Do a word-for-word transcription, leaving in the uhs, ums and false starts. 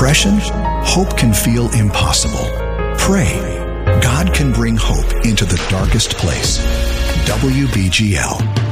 depression, hope can feel impossible. Pray. God can bring hope into the darkest place. W B G L.